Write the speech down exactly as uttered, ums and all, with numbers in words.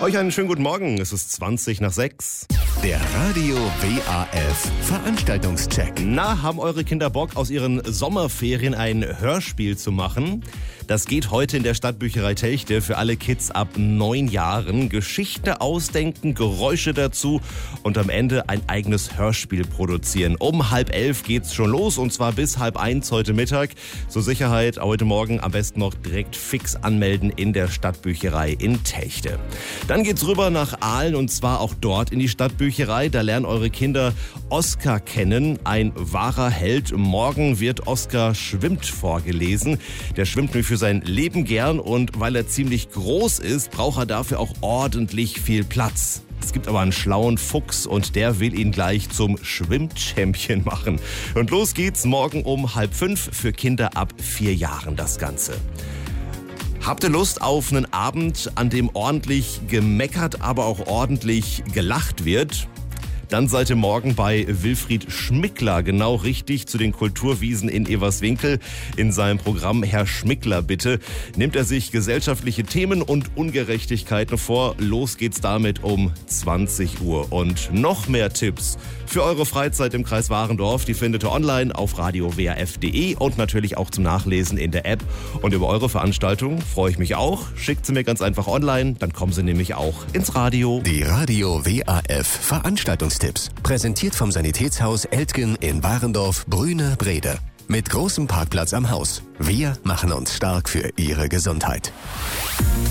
Euch einen schönen guten Morgen. Es ist zwanzig nach sechs. Der Radio W A F Veranstaltungscheck. Na, haben eure Kinder Bock, aus ihren Sommerferien ein Hörspiel zu machen? Das geht heute in der Stadtbücherei Telchte für alle Kids ab neun Jahren. Geschichte ausdenken, Geräusche dazu und am Ende ein eigenes Hörspiel produzieren. Um halb elf geht's schon los und zwar bis halb eins heute Mittag. Zur Sicherheit heute Morgen am besten noch direkt fix anmelden in der Stadtbücherei in Telchte. Dann geht's rüber nach Aalen und zwar auch dort in die Stadtbücherei. Da lernen eure Kinder Oskar kennen, ein wahrer Held. Morgen wird Oskar schwimmt vorgelesen. Der schwimmt nur für sein Leben gern und weil er ziemlich groß ist, braucht er dafür auch ordentlich viel Platz. Es gibt aber einen schlauen Fuchs und der will ihn gleich zum Schwimmchampion machen. Und los geht's morgen um halb fünf für Kinder ab vier Jahren das Ganze. Habt ihr Lust auf einen Abend, an dem ordentlich gemeckert, aber auch ordentlich gelacht wird? Dann seid ihr morgen bei Wilfried Schmickler genau richtig zu den Kulturwiesen in Everswinkel. In seinem Programm Herr Schmickler bitte nimmt er sich gesellschaftliche Themen und Ungerechtigkeiten vor. Los geht's damit um zwanzig Uhr. Und noch mehr Tipps für eure Freizeit im Kreis Warendorf, die findet ihr online auf radio w a f punkt de und natürlich auch zum Nachlesen in der App. Und über eure Veranstaltung freue ich mich auch. Schickt sie mir ganz einfach online, dann kommen sie nämlich auch ins Radio. Die Radio W A F Veranstaltungstipps. Präsentiert vom Sanitätshaus Eltgen in Warendorf, Brüne, Brede. Mit großem Parkplatz am Haus. Wir machen uns stark für Ihre Gesundheit.